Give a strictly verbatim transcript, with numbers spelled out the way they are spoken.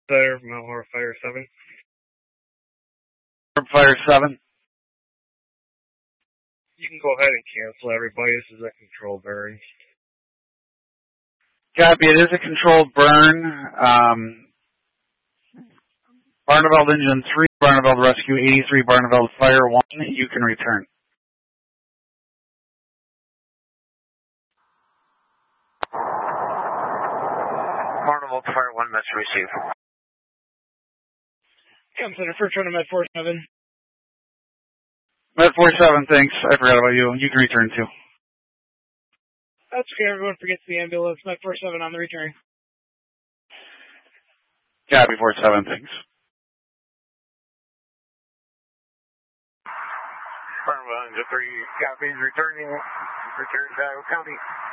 There, Malheur Fire seven. Fire seven. You can go ahead and cancel everybody. This is a controlled burn. Copy, it is a controlled burn. Um, Barneveld Engine three, Barneveld Rescue eighty-three, Barneveld Fire one, you can return. Barneveld Fire one, message received. Come Center, first run to Med four seven. Med four seven, thanks. I forgot about you. You can return too. That's okay, everyone forgets the ambulance. Med four seven on the return. Copy, four seven, thanks. Barneveld Engine three, copies, returning, return to Iowa County.